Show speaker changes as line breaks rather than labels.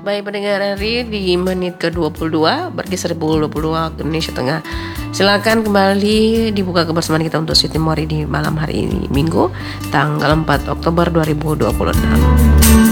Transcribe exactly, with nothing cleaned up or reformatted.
Baik pendengar R I di menit ke dua puluh dua berkisar pukul dua puluh dua waktu Indonesia Tengah. Silakan kembali dibuka kebersamaan kita untuk Sweety Mori di malam hari ini, Minggu tanggal empat Oktober dua ribu dua puluh enam.